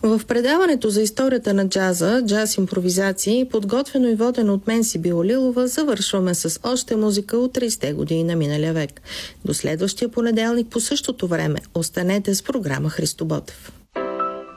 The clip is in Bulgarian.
В предаването за историята на джаза, джаз импровизации, подготвено и водено от мен Сибила Лилова, завършваме с още музика от 30-те години на миналия век. До следващия понеделник по същото време останете с програма Христо Ботев.